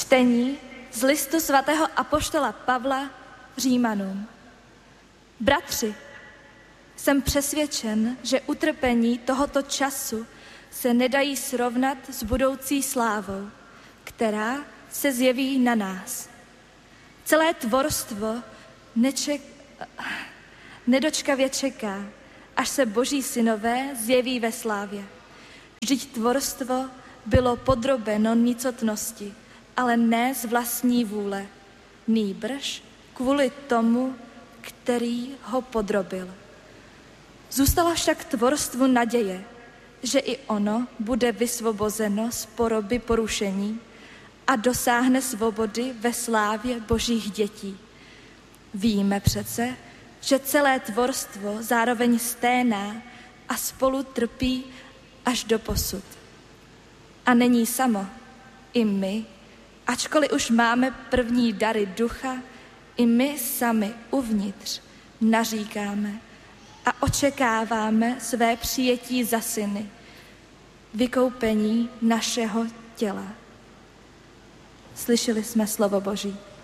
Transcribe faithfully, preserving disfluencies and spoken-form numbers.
Čtení z listu svatého apoštola Pavla Římanům. Bratři, jsem přesvědčen, že utrpení tohoto času se nedají srovnat s budoucí slávou, která se zjeví na nás. Celé tvorstvo neček... nedočkavě čeká, až se Boží synové zjeví ve slávě. Vždyť tvorstvo bylo podrobeno nicotnosti, ale ne z vlastní vůle, nýbrž kvůli tomu, který ho podrobil. Zůstala však tvorstvu naděje, že i ono bude vysvobozeno z poroby porušení a dosáhne svobody ve slávě Božích dětí. Víme přece, že celé tvorstvo zároveň sténá a spolu trpí až do posud. A není samo, i my, ačkoliv už máme první dary ducha, i my sami uvnitř naříkáme a očekáváme své přijetí za syny, vykoupení našeho těla. Slyšeli jsme slovo Boží.